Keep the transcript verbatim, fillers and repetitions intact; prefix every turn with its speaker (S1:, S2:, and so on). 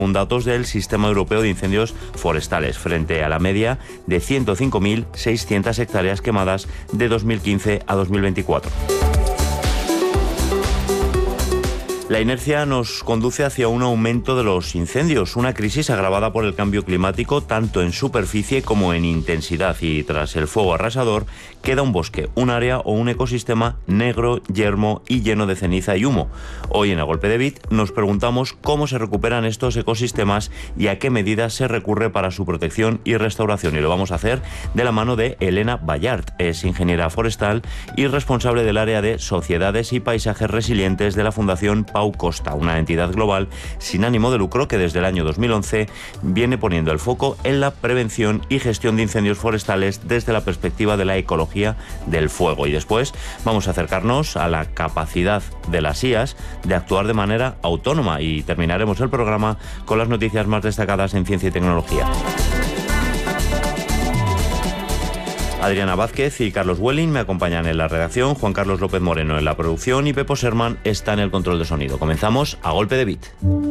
S1: Con datos del Sistema Europeo de Incendios Forestales, frente a la media de ciento cinco mil seiscientas hectáreas quemadas de dos mil quince a dos mil veinticuatro. La inercia nos conduce hacia un aumento de los incendios, una crisis agravada por el cambio climático tanto en superficie como en intensidad, y tras el fuego arrasador queda un bosque, un área o un ecosistema negro, yermo y lleno de ceniza y humo. Hoy en A Golpe de Bit nos preguntamos cómo se recuperan estos ecosistemas y a qué medidas se recurre para su protección y restauración, y lo vamos a hacer de la mano de Elena Ballart. Es ingeniera forestal y responsable del área de Sociedades y Paisajes Resilientes de la Fundación Pau Costa, una entidad global sin ánimo de lucro que desde el año dos mil once viene poniendo el foco en la prevención y gestión de incendios forestales desde la perspectiva de la ecología del fuego. Y después vamos a acercarnos a la capacidad de las I As de actuar de manera autónoma, y terminaremos el programa con las noticias más destacadas en ciencia y tecnología. Adriana Vázquez y Carlos Welling me acompañan en la redacción, Juan Carlos López Moreno en la producción y Pepo Serman está en el control de sonido. Comenzamos A Golpe de Bit.